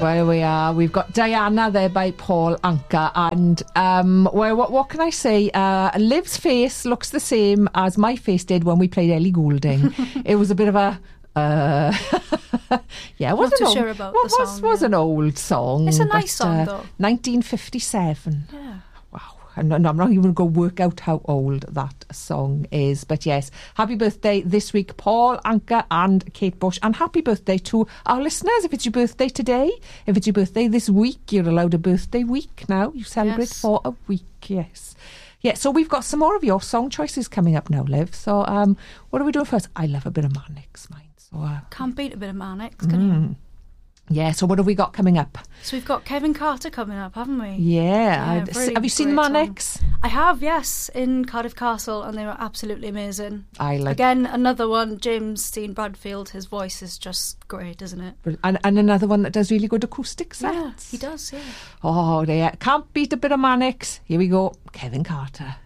Well, we are. We've got Diana there by Paul Anka. And, well, what can I say? Liv's face looks the same as my face did when we played Ellie Goulding. It was a bit of a... yeah, Not too sure about the song. Was an old song. It's a nice song, though. 1957. Yeah. Wow. And I'm not even going to work out how old that song is. But yes, happy birthday this week, Paul Anka and Kate Bush. And happy birthday to our listeners. If it's your birthday today, if it's your birthday this week, you're allowed a birthday week now. You celebrate for a week, yes. Yeah, so we've got some more of your song choices coming up now, Liv. So what are we doing first? I love a bit of Mannix, mine. So, can't beat a bit of Mannix, can you? Yeah, so what have we got coming up? So we've got Kevin Carter coming up, haven't we? Yeah. Have you seen Mannix? I have, yes, in Cardiff Castle, and they were absolutely amazing. Again, another one, James Dean Bradfield, his voice is just great, isn't it? And another one that does really good acoustic sets. Yeah, he does, yeah. Oh, yeah. Can't beat a bit of Mannix. Here we go, Kevin Carter.